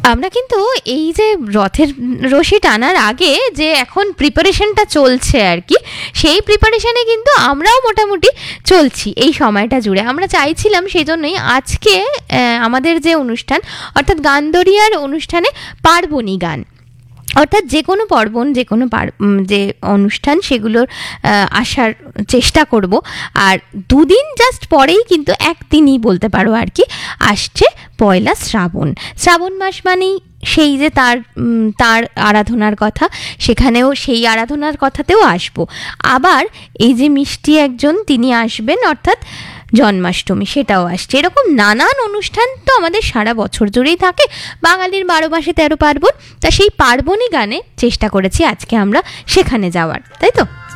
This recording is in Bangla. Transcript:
আমরা কিন্তু এই যে রথের রশি টানার আগে যে এখন প্রিপারেশনটা চলছে আর কি, সেই প্রিপারেশনে কিন্তু আমরাও মোটামুটি চলছি এই সময়টা জুড়ে। আমরা চাইছিলাম সেই জন্যই আজকে আমাদের যে অনুষ্ঠান, অর্থাৎ গানদরিয়ার অনুষ্ঠানে পার্বণী গান, অর্থাৎ যে কোনো পার্বণ, যে কোনো যে অনুষ্ঠান সেগুলোর আসার চেষ্টা করব। আর দুদিন জাস্ট পরেই কিন্তু একদিনই বলতে পারো আর কি আসছে পয়লা শ্রাবণ। শ্রাবণ মাস মানেই সেই যে তার আরাধনার কথা, সেখানেও সেই আরাধনার কথাতেও আসবো। আবার এই যে মিষ্টি একজন তিনি আসবেন, অর্থাৎ জন্মাষ্টমী, সেটাও আসছে। এরকম নানান অনুষ্ঠান তো আমাদের সারা বছর জুড়েই থাকে, বাঙালির 12 মাসে 13 পার্বণ। তা সেই পার্বণী গানে চেষ্টা করেছি আজকে আমরা সেখানে যাওয়ার, তাই তো।